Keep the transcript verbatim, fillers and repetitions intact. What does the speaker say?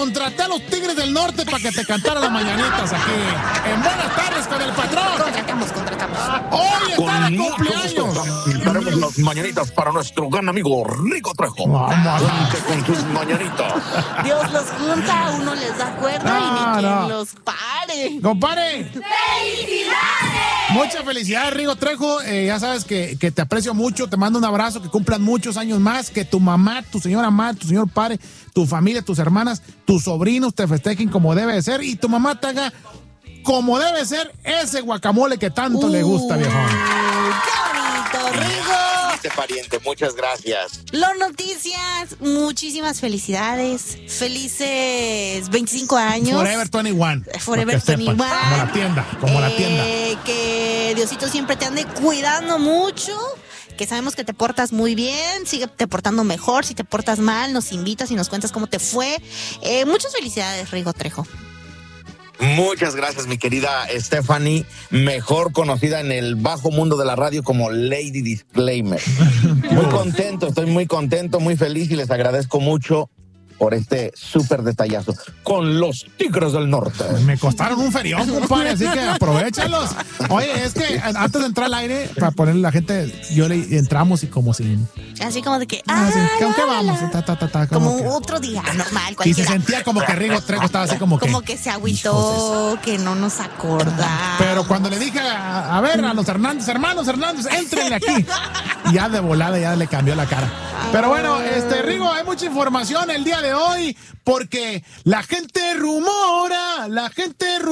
contraté a los Tigres del Norte para que te cantaran las mañanitas aquí. En Buenas Tardes con el patrón. Contratamos, contratamos. Hoy está de cumpleaños. Cantaremos las mañanitas para nuestro gran amigo Rigo Trejo. Vamos. Con sus mañanitas. Dios los junta, a uno les da cuerda No, y ni quien no. los pare. Compadre. ¡Felicidades! Muchas felicidades, Rigo Trejo. Eh, ya sabes que, que te aprecio mucho. Te mando un abrazo. Que cumplan muchos años más. Que tu mamá, tu señora madre, tu señor padre, tu familia, tus hermanas, tus sobrinos te festejen como debe de ser. Y tu mamá te haga como debe ser ese guacamole que tanto le gusta, viejón. ¡Qué bonito, Rigo! Este pariente, muchas gracias. Los noticias, muchísimas felicidades. Felices veinticinco años. Forever veintiuno. Forever Para que sepas, veintiuno. Como la tienda, como la tienda. Eh, que Diosito siempre te ande cuidando mucho. Que sabemos que te portas muy bien, sigue te portando mejor. Si te portas mal, nos invitas y nos cuentas cómo te fue. Eh, muchas felicidades, Rigo Trejo. Muchas gracias, mi querida Stephanie, mejor conocida en el bajo mundo de la radio como Lady Disclaimer. Muy contento, estoy muy contento, muy feliz y les agradezco mucho por este súper detallazo con los Tigres del Norte. Me costaron un ferión, compadre, así que aprovéchalos. Oye, es que antes de entrar al aire, para ponerle a la gente, yo le entramos y como sin... Así como de que... Ah, sí, ah, ¿con qué la, vamos? la. Ta, ta, ta, ta, Como que- otro día normal, Y se cualquiera. sentía como que Rigo Trejo estaba así como que... Como que se agüitó, que no nos acordaba. Pero cuando le dije, a, a ver, a los Hernández, hermanos Hernández, entrenle aquí. Ya de volada ya le cambió la cara. Pero bueno, este Rigo, hay mucha información el día de hoy porque la gente rumora, la gente rumora.